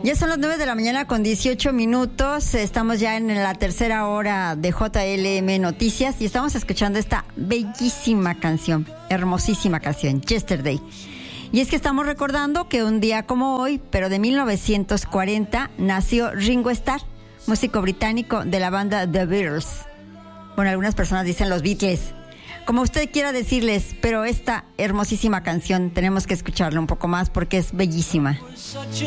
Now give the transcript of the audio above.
Ya son las 9 de la mañana con 18 minutos. Estamos ya en la tercera hora de JLM Noticias y estamos escuchando esta bellísima canción, hermosísima canción, Yesterday. Y es que estamos recordando que un día como hoy, pero de 1940, nació Ringo Starr, músico británico de la banda The Beatles. Bueno, algunas personas dicen los Beatles, como usted quiera decirles, pero esta hermosísima canción tenemos que escucharla un poco más porque es bellísima.